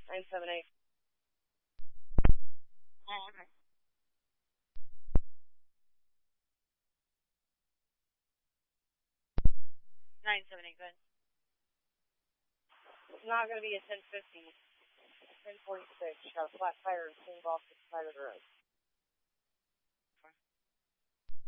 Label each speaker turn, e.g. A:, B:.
A: 978.
B: Oh, okay. 978, go ahead.
A: It's not going to be a 1050. 1046. Got a flat tire and cleaned off the side of the road.